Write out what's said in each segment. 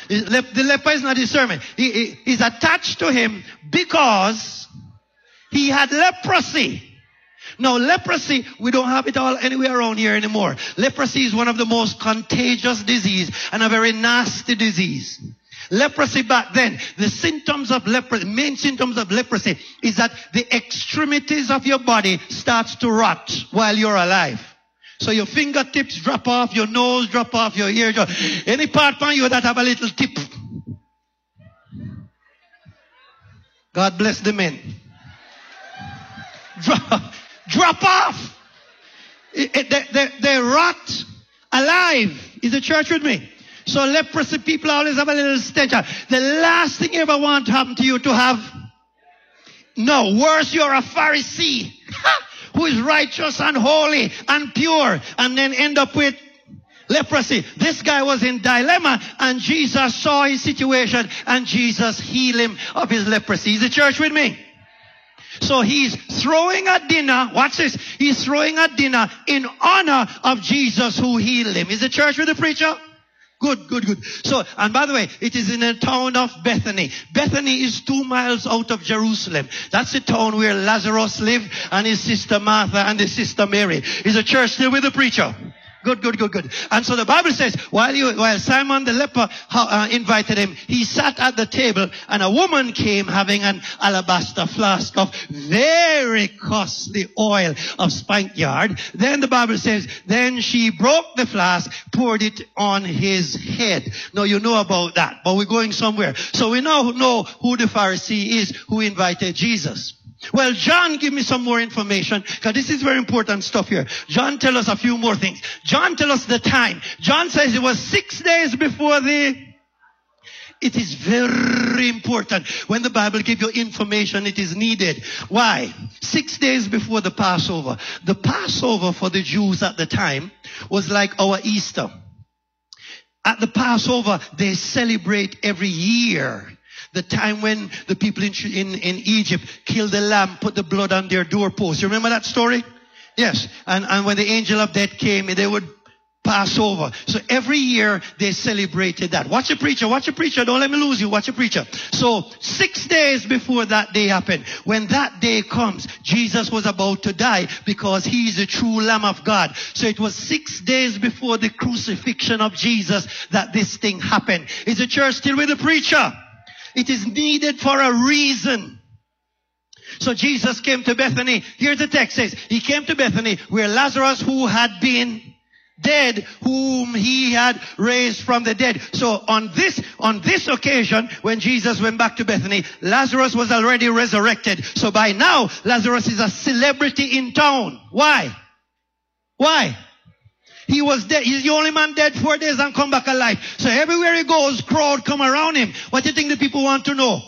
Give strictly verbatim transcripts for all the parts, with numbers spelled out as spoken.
The leper is not his servant. He, he, he's attached to him because he had leprosy. Now, leprosy, we don't have it all anywhere around here anymore. Leprosy is one of the most contagious disease and a very nasty disease. Leprosy back then, the symptoms of leprosy, main symptoms of leprosy is that the extremities of your body starts to rot while you're alive. So your fingertips drop off, your nose drop off, your ear drop. Any part on you that have a little tip. God bless the men. Drop, drop off. It, it, they, they, they rot alive. Is the church with me? So leprosy people always have a little stench. The last thing you ever want to happen to you to have. No, worse, you're a Pharisee who is righteous and holy and pure and then end up with leprosy. This guy was in dilemma and Jesus saw his situation and Jesus healed him of his leprosy. Is the church with me? So he's throwing a dinner. Watch this. He's throwing a dinner in honor of Jesus who healed him. Is the church with the preacher? Good, good, good. So, and by the way, it is in the town of Bethany. Bethany is two miles out of Jerusalem. That's the town where Lazarus lived and his sister Martha and his sister Mary. Is the church still with the preacher? Good, good, good, good. And so the Bible says, while you, while Simon the leper uh, invited him, he sat at the table and a woman came having an alabaster flask of very costly oil of spikenard. Then the Bible says, then she broke the flask, poured it on his head. Now you know about that, but we're going somewhere. So we now know who the Pharisee is who invited Jesus. Well, John give me some more information because this is very important stuff here. John tell us a few more things. John tell us the time. John says it was six days before the... It is very important. When the Bible gives you information, it is needed. Why? Six days before the Passover. The Passover for the Jews at the time was like our Easter. At the Passover, they celebrate every year. The time when the people in, in, in Egypt killed the lamb, put the blood on their doorposts. You remember that story? Yes. And, and when the angel of death came, they would pass over. So every year they celebrated that. Watch a preacher, watch a preacher. Don't let me lose you. Watch a preacher. So six days before that day happened, when that day comes, Jesus was about to die because he is the true Lamb of God. So it was six days before the crucifixion of Jesus that this thing happened. Is the church still with the preacher? It is needed for a reason. So Jesus came to Bethany. Here's the text says, he came to Bethany where Lazarus, who had been dead, whom he had raised from the dead. So on this, on this occasion, when Jesus went back to Bethany, Lazarus was already resurrected. So by now, Lazarus is a celebrity in town. Why? Why? He was dead. He's the only man dead four days and come back alive. So everywhere he goes, crowd come around him. What do you think the people want to know?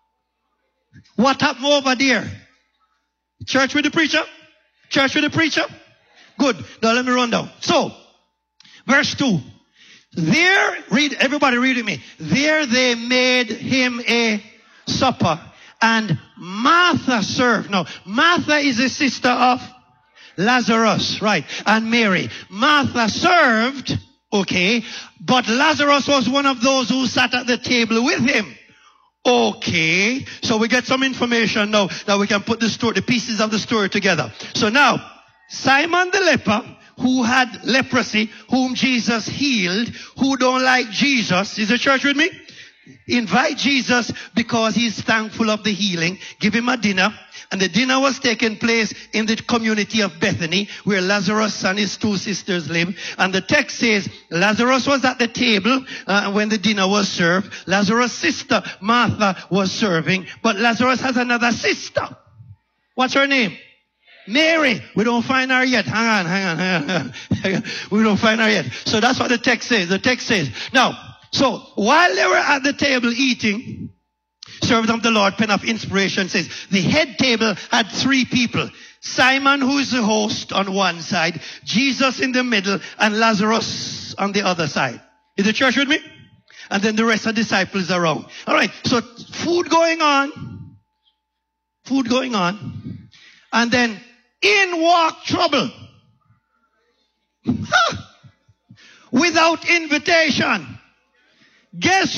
What happened over there? Church with the preacher? Church with the preacher? Good. Now let me run down. So, verse two. There, read, everybody read with me. There they made him a supper. And Martha served. Now, Martha is a sister of Lazarus, right, and Mary. Martha served, okay, but Lazarus was one of those who sat at the table with him. Okay, so we get some information now that we can put the story, the pieces of the story together. So now, Simon the leper, who had leprosy, whom Jesus healed, who don't like Jesus, is the church with me? Invite Jesus because he's thankful of the healing. Give him a dinner. And the dinner was taking place in the community of Bethany, where Lazarus and his two sisters live. And the text says, Lazarus was at the table uh, when the dinner was served. Lazarus' sister, Martha, was serving. But Lazarus has another sister. What's her name? Mary. We don't find her yet. Hang on, hang on, hang on. Hang on. We don't find her yet. So that's what the text says. The text says. Now, so while they were at the table eating, servant of the Lord, pen of inspiration, says the head table had three people. Simon, who is the host, on one side, Jesus in the middle, and Lazarus on the other side. Is the church with me? And then the rest of the disciples around. All right, so food going on. Food going on. And then in walked trouble. Without invitation. Guess